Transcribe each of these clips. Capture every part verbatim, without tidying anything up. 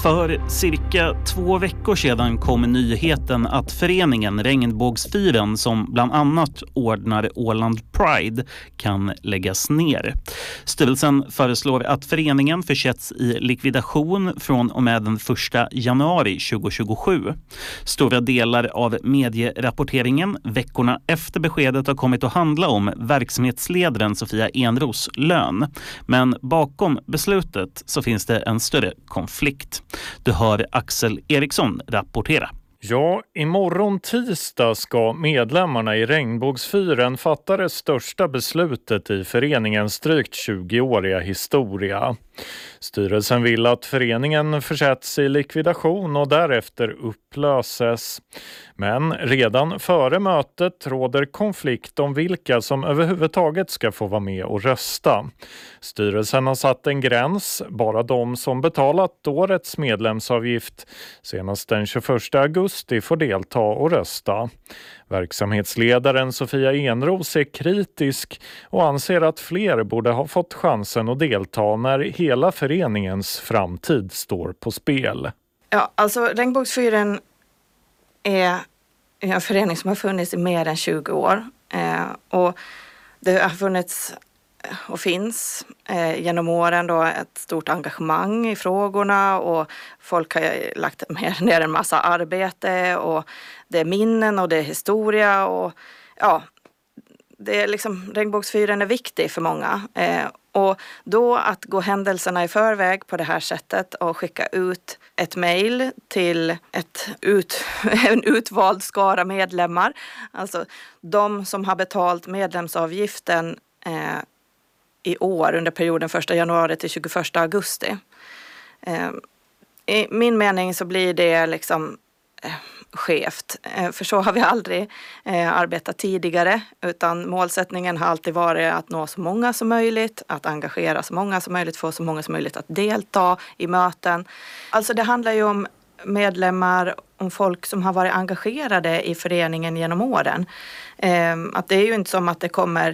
För cirka två veckor sedan kom nyheten att föreningen Regnbågsfyren, som bland annat ordnar Åland Pride, kan läggas ner. Styrelsen föreslår att föreningen försätts i likvidation från och med den första januari tjugohundratjugosju. Stora delar av medierapporteringen veckorna efter beskedet har kommit att handla om verksamhetsledaren Sofia Enros lön. Men bakom beslutet så finns det en större konflikt. Du hör Axel Eriksson rapportera. Ja, imorgon tisdag ska medlemmarna i Regnbågsfyren fatta det största beslutet i föreningens drygt tjugoåriga historia. Styrelsen vill att föreningen försätts i likvidation och därefter upplöses. Men redan före mötet råder konflikt om vilka som överhuvudtaget ska få vara med och rösta. Styrelsen har satt en gräns, bara de som betalat årets medlemsavgift senast den tjugoförsta augusti får delta och rösta. Verksamhetsledaren Sofia Enros är kritisk och anser att fler borde ha fått chansen att delta när hela föreningens framtid står på spel. Ja, alltså Regnbågsfyren är en förening som har funnits i mer än tjugo år. Eh, och det har funnits och finns eh, genom åren då ett stort engagemang i frågorna, och folk har lagt ner en massa arbete, och det är minnen och det är historia, och ja, det är liksom, Regnbågsfyren är viktig för många. Eh, och då att gå händelserna i förväg på det här sättet och skicka ut ett mejl till ett ut, en utvald skara medlemmar, alltså de som har betalt medlemsavgiften eh, i år under perioden första januari till tjugoförsta augusti. Eh, I min mening så blir det liksom eh, skevt. Eh, för så har vi aldrig eh, arbetat tidigare, utan målsättningen har alltid varit att nå så många som möjligt, att engagera så många som möjligt, få så många som möjligt att delta i möten. Alltså det handlar ju om medlemmar, om folk som har varit engagerade i föreningen genom åren. Eh, att det är ju inte som att det kommer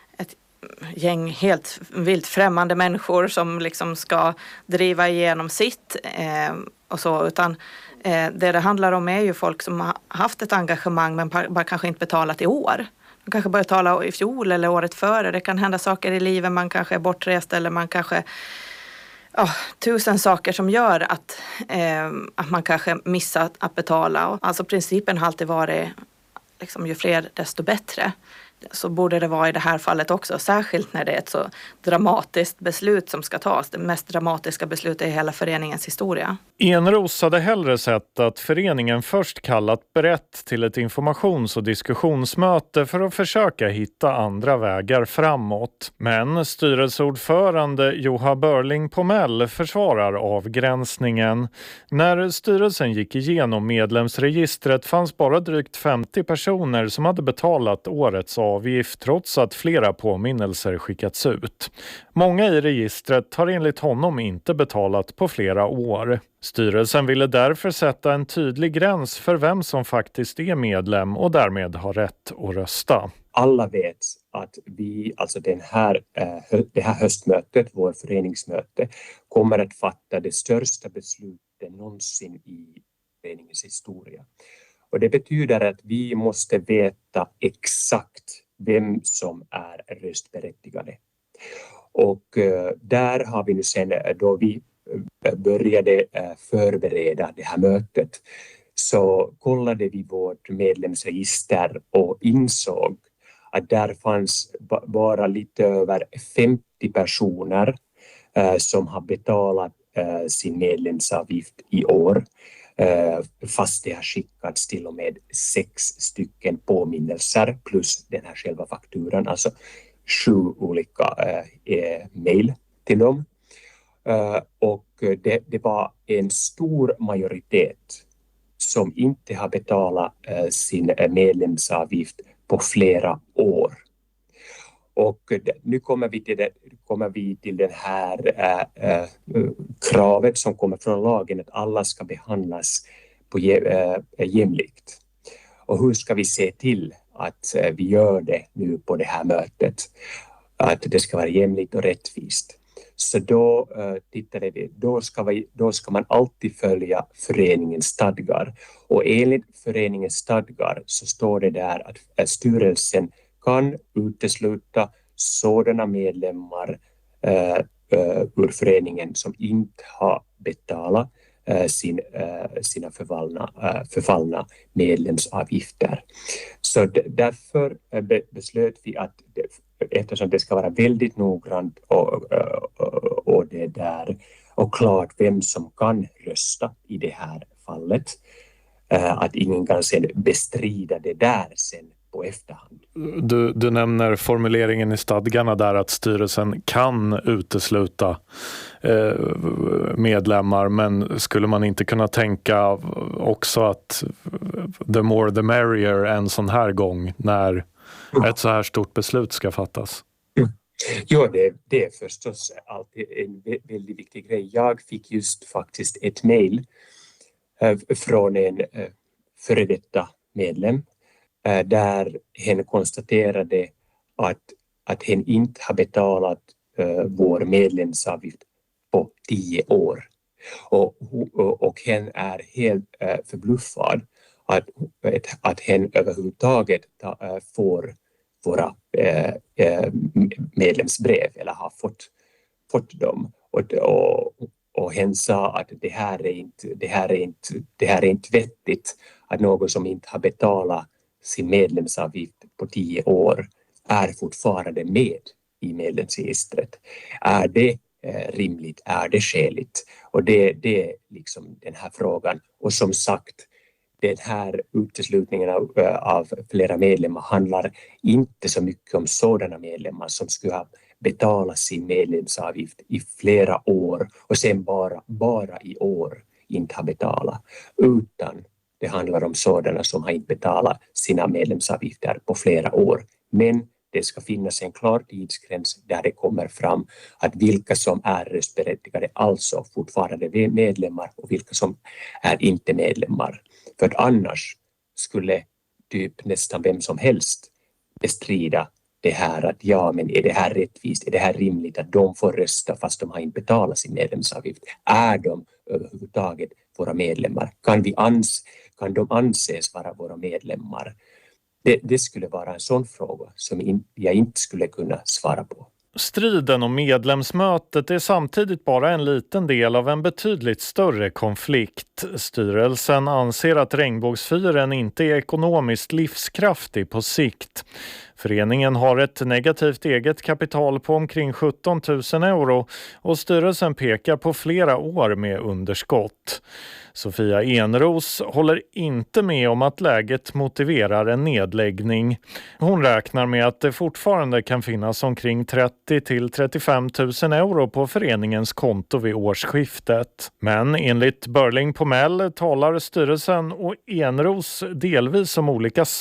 gäng helt vilt främmande människor som liksom ska driva igenom sitt eh, och så, utan eh, det det handlar om är ju folk som har haft ett engagemang men bara kanske inte betalat i år. Man kanske börjar tala i fjol eller året före. Det kan hända saker i livet, man kanske är bortrest eller man kanske ja, tusen saker som gör att, eh, att man kanske missat att betala. Alltså principen har alltid varit liksom, ju fler desto bättre. Så borde det vara i det här fallet också, särskilt när det är ett så dramatiskt beslut som ska tas. Det mest dramatiska beslutet i hela föreningens historia. Enros hade hellre sett att föreningen först kallat brett till ett informations- och diskussionsmöte för att försöka hitta andra vägar framåt. Men styrelseordförande Joha Börling Pomell försvarar avgränsningen. När styrelsen gick igenom medlemsregistret fanns bara drygt femtio personer som hade betalat årets avgift trots att flera påminnelser skickats ut. Många i registret har enligt honom inte betalat på flera år. Styrelsen ville därför sätta en tydlig gräns för vem som faktiskt är medlem och därmed har rätt att rösta. Alla vet att vi, alltså den här, det här höstmötet, vår föreningsmöte, kommer att fatta det största beslutet någonsin i föreningens historia. Och det betyder att vi måste veta exakt vem som är röstberättigade. Och eh, där har vi nu sen, då vi började eh, förbereda det här mötet, så kollade vi vårt medlemsregister och insåg att där fanns b- bara lite över femtio personer eh, som har betalat eh, sin medlemsavgift i år. Fast det har skickats till och med sex stycken påminnelser plus den här själva fakturan, alltså sju olika eh, mejl till dem. Eh, och det, det var en stor majoritet som inte har betalat eh, sin medlemsavgift på flera år. Och nu kommer vi till det, kommer vi till det här äh, äh, kravet som kommer från lagen att alla ska behandlas på äh, jämlikt. Och hur ska vi se till att äh, vi gör det nu på det här mötet? Att det ska vara jämlikt och rättvist. Så då uh, tittade vi, då ska, vi, då ska man alltid följa föreningens stadgar. Och enligt föreningens stadgar så står det där att uh, styrelsen kan utesluta sådana medlemmar uh, uh, ur föreningen som inte har betalat uh, sin, uh, sina förfallna, uh, förfallna medlemsavgifter. Så d- därför uh, be- beslöt vi att det, eftersom det ska vara väldigt noggrant och, och, och, det där, och klart vem som kan rösta i det här fallet, att ingen kan sen bestrida det där sen på efterhand. Du, du nämner formuleringen i stadgarna där att styrelsen kan utesluta eh, medlemmar, men skulle man inte kunna tänka också att the more the merrier en sån här gång när ett så här stort beslut ska fattas? Mm. Ja, det, det är förstås alltid en väldigt viktig grej. Jag fick just faktiskt ett mejl äh, från en äh, före detta medlem äh, där hen konstaterade att, att hen inte har betalat äh, vår medlemsavgift på tio år. Och, och, och hen är helt äh, förbluffad att, att hen överhuvudtaget ta, äh, får våra eh, medlemsbrev eller har fått, fått dem. Och, och, och hen sa att det här, är inte, det, här är inte, det här är inte vettigt att någon som inte har betalat sin medlemsavgift på tio år är fortfarande med i medlemsregistret. Är det eh, rimligt? Är det skäligt? Och det, det är liksom den här frågan. Och som sagt, den här uteslutningen av, av flera medlemmar handlar inte så mycket om sådana medlemmar som skulle ha betalat sin medlemsavgift i flera år och sen bara, bara i år inte har betalat, utan det handlar om sådana som har inte betalat sina medlemsavgifter på flera år. Men det ska finnas en klar tidsgräns där det kommer fram att vilka som är röstberättigade, alltså fortfarande medlemmar, och vilka som är inte medlemmar. För att annars skulle typ nästan vem som helst bestrida det här att ja, men är det här rättvist? Är det här rimligt att de får rösta fast de har inte betalat sin medlemsavgift? Är de överhuvudtaget våra medlemmar? Kan, vi ans- kan de anses vara våra medlemmar? Det, det skulle vara en sån fråga som in, jag inte skulle kunna svara på. Striden om medlemsmötet är samtidigt bara en liten del av en betydligt större konflikt. Styrelsen anser att Regnbågsfyren inte är ekonomiskt livskraftig på sikt. Föreningen har ett negativt eget kapital på omkring sjutton tusen euro och styrelsen pekar på flera år med underskott. Sofia Enros håller inte med om att läget motiverar en nedläggning. Hon räknar med att det fortfarande kan finnas omkring trettio till trettiofem tusen euro på föreningens konto vid årsskiftet. Men enligt Börling på Mell talar styrelsen och Enros delvis om olika saker.